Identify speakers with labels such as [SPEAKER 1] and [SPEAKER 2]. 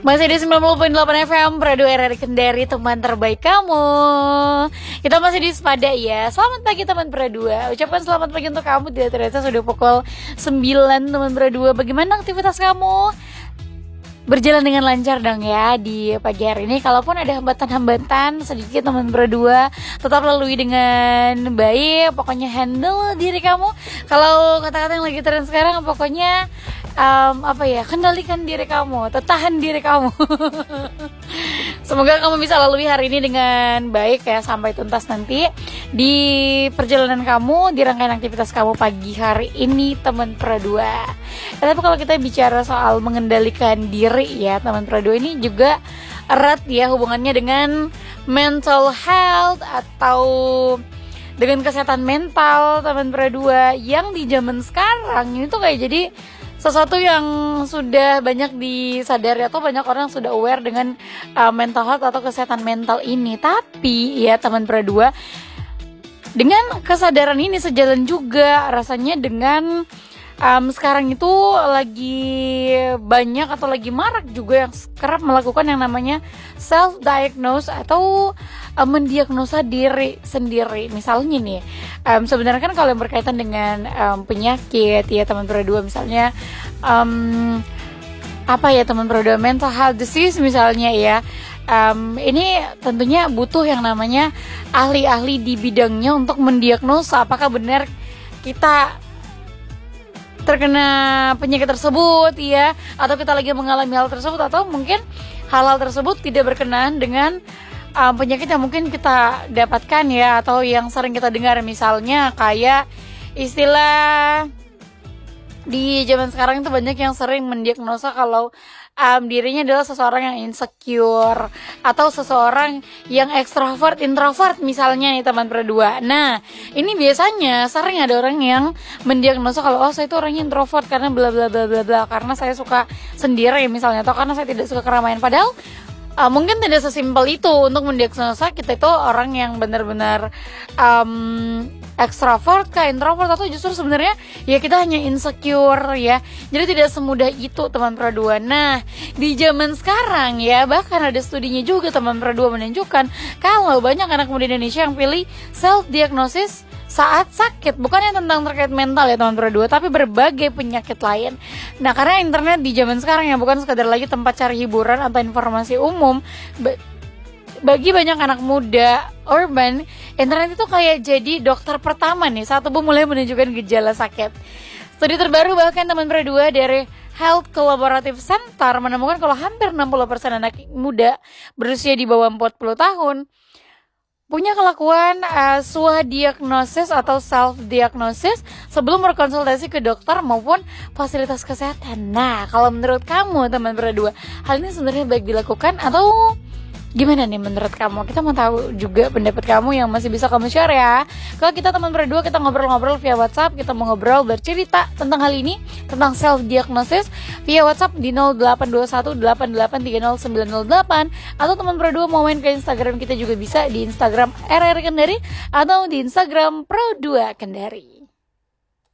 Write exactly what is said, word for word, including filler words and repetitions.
[SPEAKER 1] Masih di sembilan puluh koma delapan F M Radio R R I Kendari, teman terbaik kamu. Kita masih di Sepada ya. Selamat pagi teman Pradua. Ucapan selamat pagi untuk kamu. Tidak terasa sudah pukul sembilan teman Pradua. Bagaimana aktivitas kamu? Berjalan dengan lancar dong ya di pagi hari ini. Kalaupun ada hambatan-hambatan sedikit teman Pradua, tetap lalui dengan baik. Pokoknya handle diri kamu. Kalau kata-kata yang lagi tren sekarang, pokoknya Um, apa ya, kendalikan diri kamu, tahan diri kamu. Semoga kamu bisa lalui hari ini dengan baik ya, sampai tuntas nanti di perjalanan kamu, di rangkaian aktivitas kamu pagi hari ini teman Pradua. Tapi kalau kita bicara soal mengendalikan diri ya teman Pradua, ini juga erat ya hubungannya dengan mental health atau dengan kesehatan mental teman Pradua, yang di zaman sekarang ini tuh kayak jadi sesuatu yang sudah banyak disadari atau banyak orang yang sudah aware dengan uh, mental health atau kesehatan mental ini. Tapi ya teman Pradua, dengan kesadaran ini sejalan juga rasanya dengan um, sekarang itu lagi banyak atau lagi marak juga yang kerap melakukan yang namanya self diagnose atau um, mendiagnosa diri sendiri. Misalnya nih, um, sebenarnya kan kalau yang berkaitan dengan um, penyakit ya teman Pradua, misalnya um, apa ya teman Pradua, mental health disease misalnya ya, um, ini tentunya butuh yang namanya ahli-ahli di bidangnya untuk mendiagnosa apakah benar kita terkena penyakit tersebut ya, atau kita lagi mengalami hal tersebut, atau mungkin hal-hal tersebut tidak berkenaan dengan um, penyakit yang mungkin kita dapatkan ya, atau yang sering kita dengar. Misalnya kayak istilah di zaman sekarang itu banyak yang sering mendiagnosa kalau um, dirinya adalah seseorang yang insecure atau seseorang yang extrovert, introvert misalnya nih teman Pradua. Nah, ini biasanya sering ada orang yang mendiagnosa kalau oh saya itu orangnya introvert karena bla bla bla bla bla, karena saya suka sendiri misalnya, atau karena saya tidak suka keramaian. Padahal Uh, mungkin tidak sesimpel itu untuk mendiagnosa kita itu orang yang benar-benar um, extrovert kah, introvert, atau justru sebenarnya ya kita hanya insecure ya. Jadi tidak semudah itu teman Pradua. Nah, di zaman sekarang ya, bahkan ada studinya juga teman Pradua menunjukkan kalau banyak anak muda Indonesia yang pilih self diagnosis saat sakit, bukannya tentang terkait mental ya teman Pradua, tapi berbagai penyakit lain. Nah, karena internet di zaman sekarang ya bukan sekadar lagi tempat cari hiburan atau informasi umum, bagi banyak anak muda urban, internet itu kayak jadi dokter pertama nih saat tubuh mulai menunjukkan gejala sakit. Studi terbaru bahkan teman Pradua dari Health Collaborative Center menemukan kalau hampir enam puluh persen anak muda berusia di bawah empat puluh tahun punya kelakuan uh, swadiagnosis atau self-diagnosis sebelum berkonsultasi ke dokter maupun fasilitas kesehatan. Nah, kalau menurut kamu teman Pradua, hal ini sebenarnya baik dilakukan atau gimana nih menurut kamu? Kita mau tahu juga pendapat kamu yang masih bisa kamu share ya. Kalau kita teman Pradua, kita ngobrol-ngobrol via WhatsApp, kita mau ngobrol bercerita tentang hal ini, tentang self-diagnosis via WhatsApp di nol delapan dua satu delapan delapan tiga nol sembilan nol delapan, atau teman Pradua mau main ke Instagram kita juga bisa di Instagram R R I Kendari atau di Instagram Pradua Kendari.